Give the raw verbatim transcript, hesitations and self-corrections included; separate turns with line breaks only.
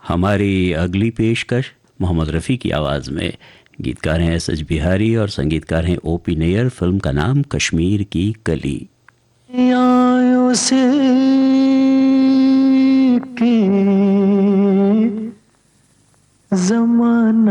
हमारी अगली पेशकश मोहम्मद रफ़ी की आवाज़ में। गीतकार हैं एस एच बिहारी और संगीतकार हैं ओ पी नैयर। फिल्म का नाम कश्मीर की कली।
से के ज़माना